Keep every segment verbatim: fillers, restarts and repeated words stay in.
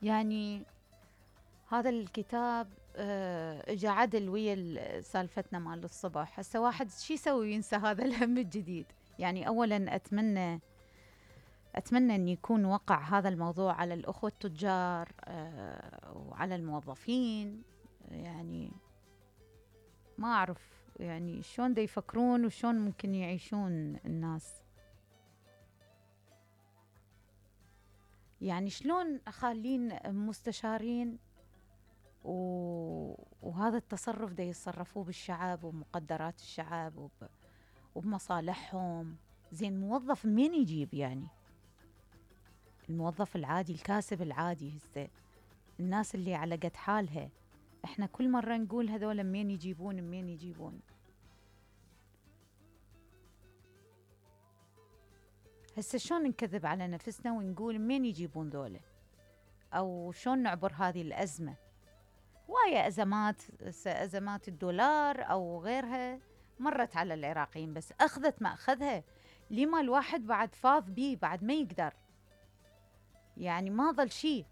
يعني هذا الكتاب آه، اجى عدل ويا ال- سالفتنا مال الصبح. هسه واحد شي يسوي ينسى هذا الهم الجديد؟ يعني اولا اتمنى اتمنى ان يكون وقع هذا الموضوع على الاخوه التجار آه، وعلى الموظفين. يعني ما اعرف يعني شلون دا يفكرون وشلون ممكن يعيشون الناس. يعني شلون خالين مستشارين و... وهذا التصرف ده يتصرفوه بالشعب ومقدرات الشعب وب... وبمصالحهم. زين موظف مين يجيب يعني؟ الموظف العادي الكاسب العادي هسه، الناس اللي على قد حالها. احنا كل مرة نقول هذول مين يجيبون مين يجيبون. هسه شلون نكذب على نفسنا ونقول مين يجيبون ذولا؟ او شلون نعبر هذه الأزمة؟ وايا أزمات، أزمات الدولار أو غيرها مرت على العراقيين، بس أخذت ما أخذها. لما الواحد بعد فاض بيه، بعد ما يقدر، يعني ما ظل شيء.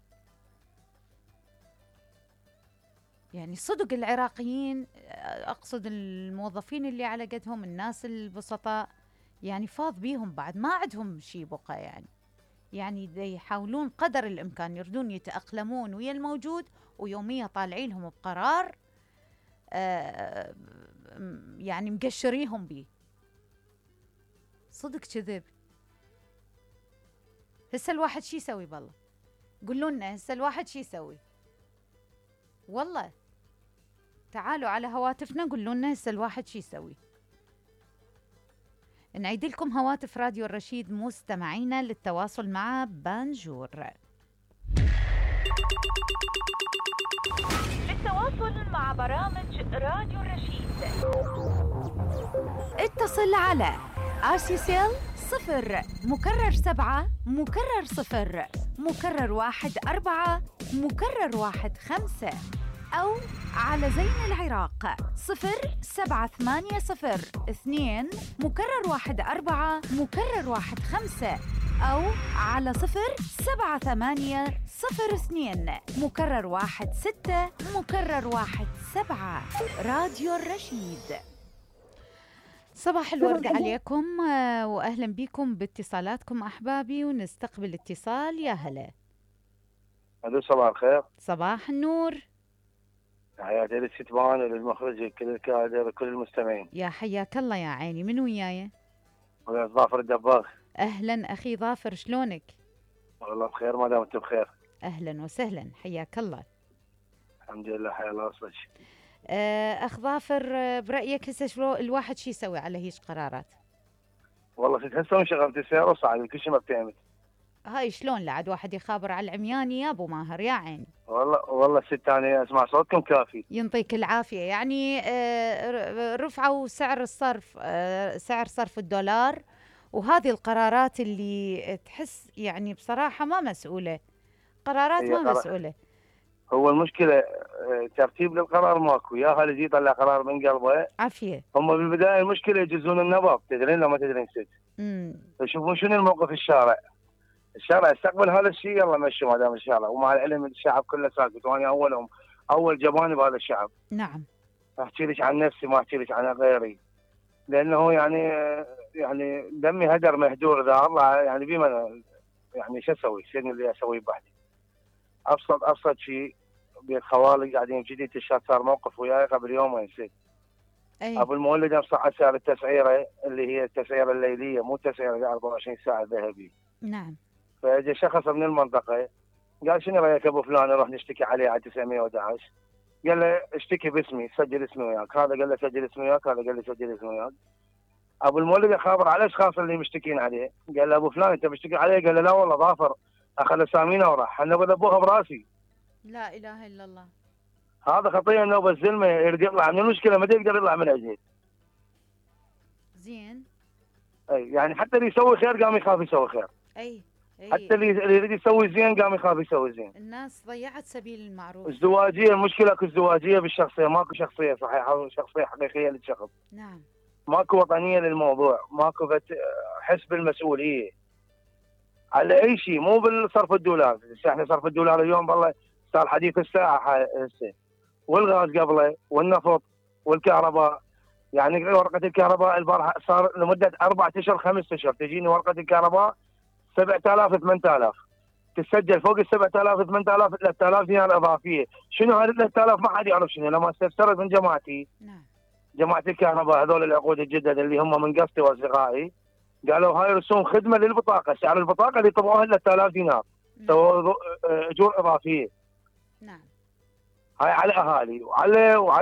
يعني صدق العراقيين، أقصد الموظفين اللي على قدهم، الناس البسطاء، يعني فاض بيهم بعد ما عندهم شيء بقى. يعني يعني دي يحاولون قدر الإمكان يردون يتأقلمون ويا الموجود، ويوميا طالعين لهم بقرار آه، يعني مقشريهم بيه. صدق كذب. هسه الواحد شي يسوي بالله؟ قولوا لنا هسه الواحد شي يسوي؟ والله تعالوا على هواتفنا قولوا لنا هسه الواحد شي يسوي. نعيد لكم هواتف راديو الرشيد مستمعينا للتواصل مع بانجور. للتواصل مع برامج راديو الرشيد اتصل على آسيسيل صفر مكرر سبعة مكرر صفر مكرر واحد أربعة مكرر واحد خمسة، أو على زين العراق صفر سبعة ثمانية صفر اثنين مكرر واحد أربعة مكرر واحد خمسة، أو على صفر سبعة ثمانية صفر اثنين مكرر واحد ستة مكرر واحد سبعة. راديو الرشيد. صباح الورد عليكم آه، وأهلا بكم باتصالاتكم أحبابي، ونستقبل اتصال. يا هلا. الو صباح الخير. صباح النور. حياتي للستبان وللمخرج كل الكادر وكل المستمعين. يا حياك الله يا عيني. من وياي؟ ويا ظافر الدباغ. أهلا أخي ظافر، شلونك؟ والله بخير ما دام انت بخير. أهلا وسهلا، حياك الله. الحمد لله حيا الله اصلك. آه، أخ ظافر، آه، برأيك هسه شلون الواحد شي يسوي على هيج قرارات؟ والله ست هسه شغلت السياره وصعد كل شيء ما بتعمل. هاي شلون لعد واحد يخابر على العمياني يا أبو ماهر يا عيني؟ والله والله ست انا اسمع صوتكم كافي. ينطيك العافية. يعني آه، ر- رفعوا سعر الصرف، آه، سعر صرف الدولار، وهذه القرارات اللي تحس يعني بصراحة ما مسؤولة، قرارات هي ما قرار. مسؤولة. هو المشكله آه، ترتيب للقرار ماكو، يا هل يجي يطلع قرار من قلبه. عافية. هم بالبدايه المشكله يجزون النبض، تدرين لو ما تدرين ست. امم يشوفون شنو الموقف الشارع. الشارع استقبل هذا الشيء، يلا مشوا ما دام الشارع، ومع العلم الشعب كله ساكت، وانا اولهم اول جباني بهذا الشعب. نعم. احكي لك عن نفسي ما احكي لك عن غيري، لانه يعني يعني دمي هدر مهدور اذا الله يعني بما يعني شو اسوي؟ شنو اللي اسويه بحدي؟ ابسط ابسط شيء، بيت خوالي قاعدين جديد الشات صار موقف وياي قبل يومين ست. أي. ابو المولد صعد سعر التسعيره اللي هي التسعيره الليليه، مو التسعيره أربعة وعشرين ساعه ذهبي. نعم. فاجى شخص من المنطقه قال شنو رايك ابو فلان نروح نشتكي عليه على تسعمية وأحد عشر؟ قال له اشتكي باسمي، سجل اسمي وياك. هذا قال له سجل اسمي وياك، هذا قال له سجل اسمي وياك. ابو المولد خابر على الاشخاص اللي مشتكين عليه، قال له ابو فلان انت مشتكي عليه؟ قال له لا والله ظافر اخذ اسامينا وراح، انا بذبوها براسي. لا إله إلا الله. هذا خطيه انه الزلمه يريد يطلع من المشكله ما يقدر يطلع من اجل. زين. اي يعني حتى اللي يسوي خير قام يخاف يسوي خير. أي. أي. حتى اللي اللي يريد يسوي زين قام يخاف يسوي زين. الناس ضيعت سبيل المعروف. ازدواجيه، المشكله اكو ازدواجيه بالشخصيه، ماكو شخصيه صحيحه شخصيه حقيقيه للشخص. نعم. ماكو وطنيه للموضوع، ماكو حس بالمسؤوليه. على اي شيء، مو بالصرف الدولار. احنا صرف الدولار اليوم والله صار حديث الساعه هسه، والغاز قبله والنفط والكهرباء. يعني ورقه الكهرباء البارحه صار لمده اربع اشهر خمس اشهر تجيني ورقه الكهرباء سبعة آلاف ثمانية آلاف، تسجل فوق ال سبعة آلاف ثمانية آلاف ثلاثة آلاف دينار اضافيه. شنو هذه ثلاثة آلاف؟ ما حد يعرف شنو. لما استفسرت من جماعتي، نعم. جماعه الكهرباء هذول العقود الجدد اللي هم من قصتي واصدقائي، قالوا هاي رسوم خدمه للبطاقه، سعر البطاقه اللي طبعوها ثلاثة آلاف دينار، سووا اجور اضافيه. نعم. هاي على اهالي وعلى وعلى